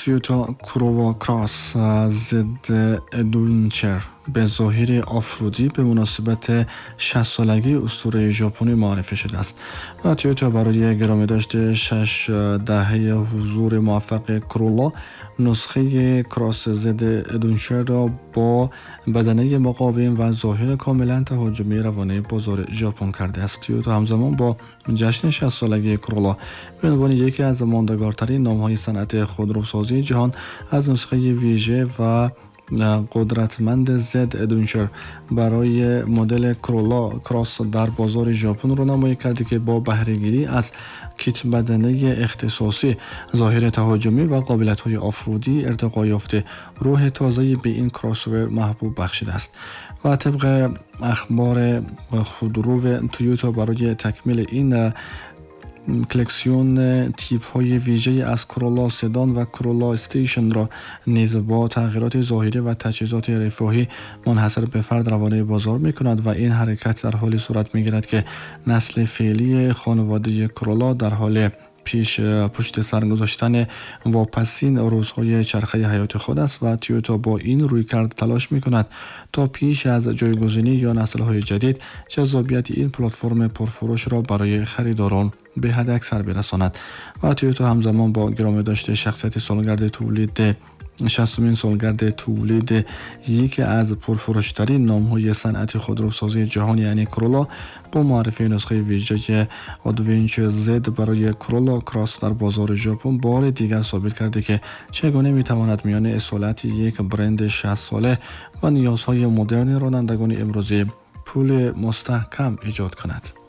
تویوتا کرولا کراس ضد ادونچر به ظاهر آفرودی به مناسبت 60 سالگی اسطوره ژاپنی معرفی شده است و تویوتا برای گرامی داشته 6 دهه حضور موفق کرولا نسخه کراس ضد ادونچر را با بدنه مقاوم و ظاهر کاملا تهاجمی روانه بازار ژاپن کرده است. تویوتا همزمان با جشن 60 سالگی کرولا به عنوان یکی از ماندگارترین نام‌های صنعت خودروسازی جهان از نسخه ویژه و قدرتمند زد ادونچر برای مدل کرولا کراس در بازار ژاپن رو نمایی کرده که با بهره‌گیری از کیت بدنه اختصاصی، ظاهر تهاجمی و قابلیت‌های آفرودی ارتقا یافته روح تازه‌ای به این کراس‌اوور محبوب بخشیده است. و طبق اخبار خودرو تویوتا برای تکمیل این کلکسیون تیپ های ویژه از کرولا سدان و کرولا استیشن را نیز با تغییرات ظاهری و تجهیزات رفاهی منحصر به فرد روانه بازار می کند و این حرکت در حالی صورت می گیرد که نسل فعلی خانواده کرولا در حال پشت سر گذاشتن واپسین روزهای چرخه حیات خود است و تویوتا با این رویکرد تلاش می کند تا پیش از جایگزینی یا نسل‌های جدید جذابیت این پلتفرم پرفروش را برای خریداران به حد اکثر برساند. و تویوتا همزمان با گرامی داشته شخصیت سالگرد تولید 60مین سالگرد تولید یکی از پرفروشترین نام‌های صنعت خودروسازی جهان یعنی کرولا با معرفی نسخه ویژه ادونچر زد برای کرولا کراس در بازار ژاپن بار دیگر ثابت کرده که چگونه می‌تواند میان اصالت یک برند 60 ساله و نیازهای مدرن رانندگان امروزی پول مستحکم ایجاد کند.